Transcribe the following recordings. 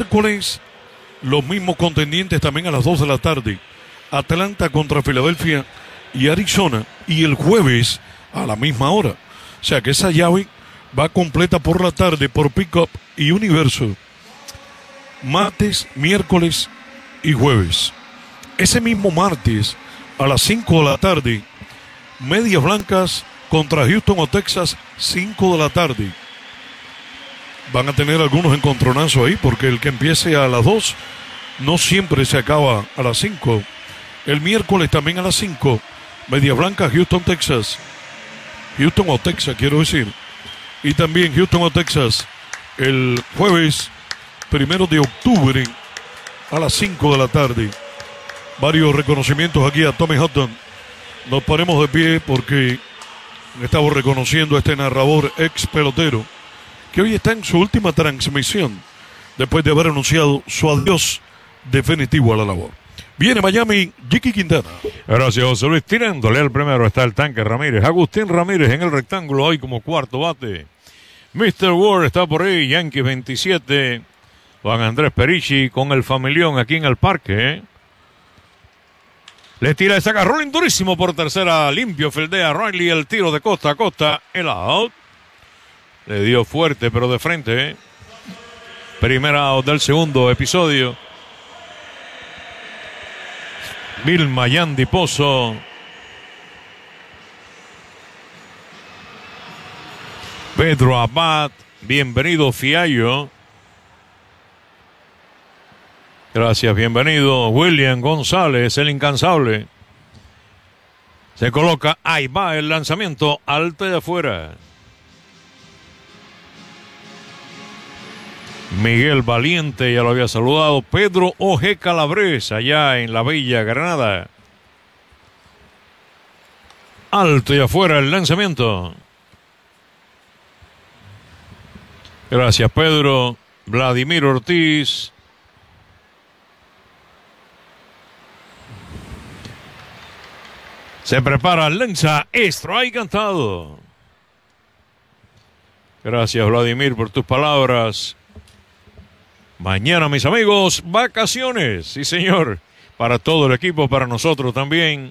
miércoles, los mismos contendientes también a las 2 de la tarde. Atlanta contra Filadelfia y Arizona. Y el jueves a la misma hora. O sea que esa llave va completa por la tarde por Pickup y Universo. Martes, miércoles y jueves. Ese mismo martes a las 5 de la tarde, Medias Blancas contra Houston o Texas, 5 de la tarde. Van a tener algunos encontronazos ahí porque el que empiece a las 2 no siempre se acaba a las 5. El miércoles también a las 5, Medias Blancas, Houston, Texas. Houston o Texas, quiero decir. Y también Houston o Texas el jueves 1 de octubre a las 5 de la tarde. Varios reconocimientos aquí a Tommy Hutton. Nos ponemos de pie porque estamos reconociendo a este narrador ex pelotero que hoy está en su última transmisión después de haber anunciado su adiós definitivo a la labor. Viene Miami, Jiki Quintana. Gracias, José Luis. Tirándole al primero está el Tanque Ramírez. Agustín Ramírez en el rectángulo hoy como cuarto bate. Mr. Ward está por ahí, Yankees 27. Juan Andrés Perici con el familión aquí en el parque. Le tira ese agarrón durísimo por tercera, limpio, fildea Riley, el tiro de costa a costa, el out. Le dio fuerte, pero de frente. Primera out del segundo episodio. Vilma Yandy Pozo. Pedro Abad, bienvenido Fiallo. Gracias, bienvenido William González, el incansable. Se coloca, ahí va el lanzamiento, alto y afuera. Miguel Valiente, ya lo había saludado. Pedro O.G. Calabres, allá en la Bella Granada. Alto y afuera el lanzamiento. Gracias, Pedro. Vladimir Ortiz. Se prepara, lanza, strike cantado. Gracias, Vladimir, por tus palabras. Mañana, mis amigos, vacaciones. Sí, señor. Para todo el equipo, para nosotros también.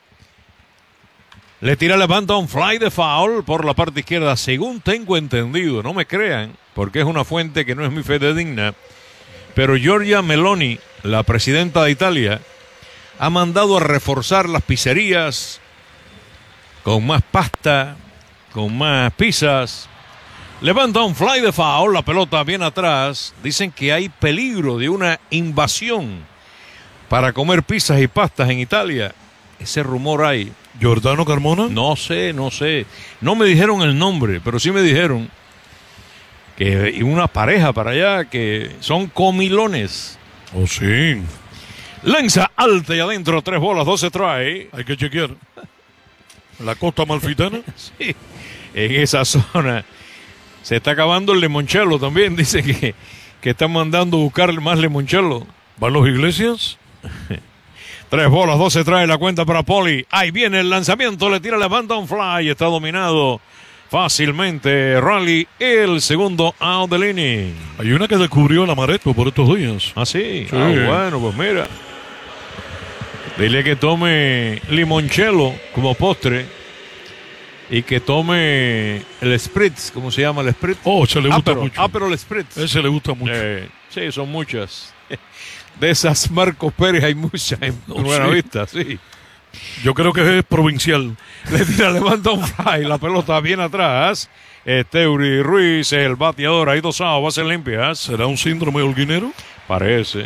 Le tira, levanta un fly de foul por la parte izquierda, según tengo entendido. No me crean, porque es una fuente que no es muy fidedigna. Pero Giorgia Meloni, la presidenta de Italia, ha mandado a reforzar las pizzerías con más pasta, con más pizzas. Levanta un fly de foul, la pelota bien atrás. Dicen que hay peligro de una invasión para comer pizzas y pastas en Italia. Ese rumor hay. ¿Giordano Carmona? No sé. No me dijeron el nombre, pero sí me dijeron que hay una pareja para allá que son comilones. Oh, sí. Lanza alta y adentro, 3 bolas, 12 trae. Hay que chequear. ¿La costa amalfitana? Sí, en esa zona. Se está acabando el limoncello también. Dice que están mandando a buscar más limoncello. ¿Van los Iglesias? 3 bolas, 12 trae la cuenta para Poli. Ahí viene el lanzamiento, le tira, levanta un fly. Está dominado fácilmente Raleigh, el segundo out del inning. Hay una que descubrió el Amaretto por estos días. ¿Ah, sí? Bueno, pues mira. Dile que tome limoncello como postre y que tome el spritz, ¿cómo se llama el spritz? Oh, se le gusta mucho. Pero el spritz. Ese le gusta mucho. Sí, son muchas. De esas Marcos Pérez hay muchas en Buenavista, sí. Yo creo que es provincial. Le tira, levanta un fly, la pelota bien atrás. Eury Ruiz, el bateador, ahí 2 outs, bases limpias. ¿Será un síndrome holguinero? Parece.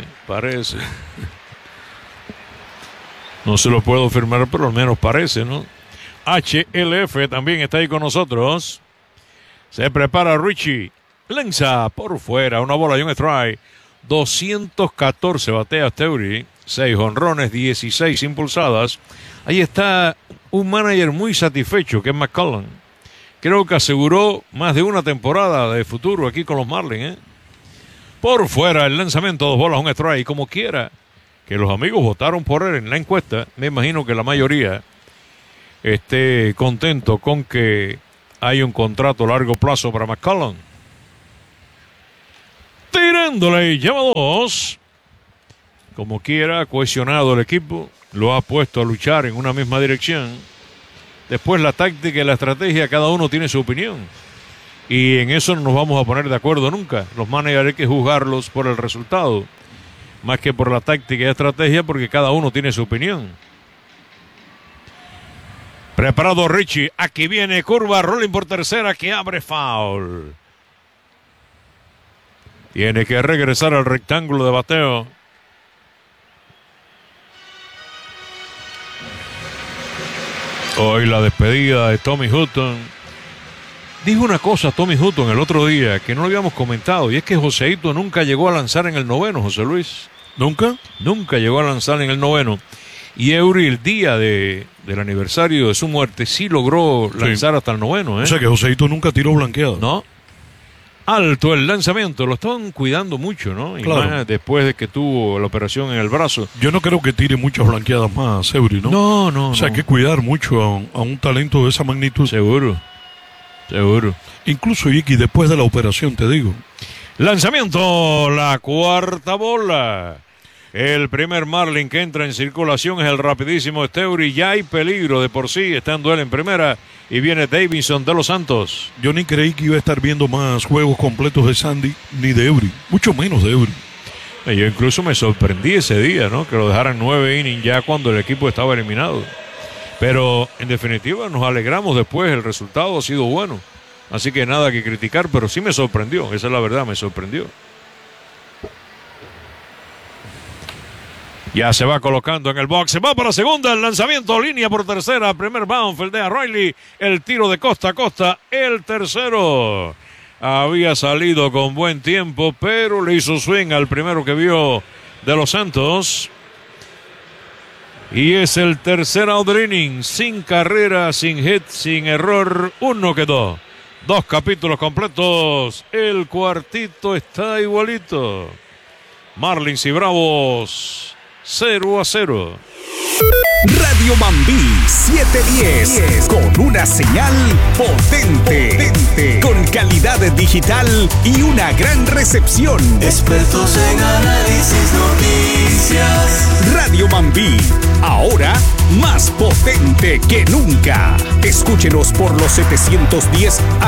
No se lo puedo firmar, pero al menos parece, ¿no? HLF también está ahí con nosotros. Se prepara Richie. Lanza por fuera, una bola y un strike. 214 batea Eury. 6 jonrones, 16 impulsadas. Ahí está un manager muy satisfecho, que es McCullough. Creo que aseguró más de una temporada de futuro aquí con los Marlins. Por fuera el lanzamiento, 2 bolas, un strike. Como quiera que los amigos votaron por él en la encuesta, me imagino que la mayoría esté contento con que hay un contrato a largo plazo para McCullough. tirándole y lleva 2. Como quiera, ha cohesionado el equipo, lo ha puesto a luchar en una misma dirección. Después la táctica y la estrategia, cada uno tiene su opinión. Y en eso no nos vamos a poner de acuerdo nunca. Los managers hay que juzgarlos por el resultado, más que por la táctica y estrategia, porque cada uno tiene su opinión. Preparado Richie, aquí viene curva, rolling por tercera, que abre foul. Tiene que regresar al rectángulo de bateo. Hoy la despedida de Tommy Hutton. Dijo una cosa Tommy Hutton el otro día que no lo habíamos comentado, y es que Joseito nunca llegó a lanzar en el noveno, José Luis. ¿Nunca? Nunca llegó a lanzar en el noveno. Y Eury, el día del aniversario de su muerte, sí logró lanzar hasta el noveno. O sea que Joseito nunca tiró blanqueado. No. Alto el lanzamiento, lo estaban cuidando mucho, ¿no? Y claro. más después de que tuvo la operación en el brazo. Yo no creo que tire muchas blanqueadas más, Eury, ¿no? No. O sea, hay que cuidar mucho a un talento de esa magnitud. Seguro. Incluso, Iki, después de la operación, te digo. Lanzamiento, la cuarta bola. El primer Marlin que entra en circulación es el rapidísimo Esteury. Ya hay peligro de por sí, estando él en primera. Y viene Davidson de los Santos. Yo ni creí que iba a estar viendo más juegos completos de Sandy ni de Eury. Mucho menos de Eury. Yo incluso me sorprendí ese día, ¿no? Que lo dejaran 9 innings ya cuando el equipo estaba eliminado. Pero en definitiva nos alegramos después. El resultado ha sido bueno. Así que nada que criticar, pero sí me sorprendió. Esa es la verdad, me sorprendió. Ya se va colocando en el box, se va para segunda, el lanzamiento, línea por tercera, primer bound, fildea Riley, el tiro de costa a costa, el tercero. Había salido con buen tiempo, pero le hizo swing al primero que vio de los Santos. Y es el tercer out del inning, sin carrera, sin hit, sin error, uno quedó. 2 capítulos completos, el cuartito está igualito. Marlins y Bravos. 0-0. Radio Mambí 710 con una señal potente, con calidad digital y una gran recepción. Expertos en análisis, noticias. Radio Mambí, ahora más potente que nunca. Escúchenos por los 710